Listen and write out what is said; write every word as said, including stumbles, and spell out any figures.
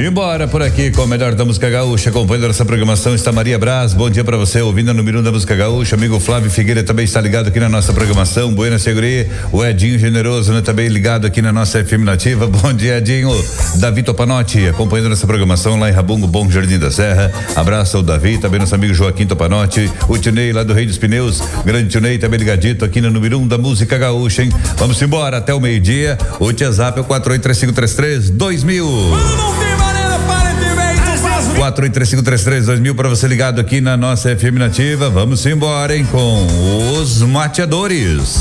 Embora por aqui com o melhor da música gaúcha, acompanhando essa programação está Maria Braz. Bom dia pra você, ouvindo a número um da música gaúcha. Amigo Flávio Figueira também está ligado aqui na nossa programação. Buena Seguri, o Edinho Generoso, né, também ligado aqui na nossa F M Nativa. Bom dia, Edinho. Davi Topanotti acompanhando essa programação lá em Rabungo, Bom Jardim da Serra. Abraço ao Davi, também nosso amigo Joaquim Topanotti, o Tinei lá do Rei dos Pneus, grande Tinei também ligadito aqui no número um da música gaúcha, hein? Vamos embora até o meio-dia. O WhatsApp é o quatro oito três cinco três três dois mil. quatro oito três cinco três três dois mil para você ligado aqui na nossa F M Nativa. Vamos embora, hein, com os mateadores.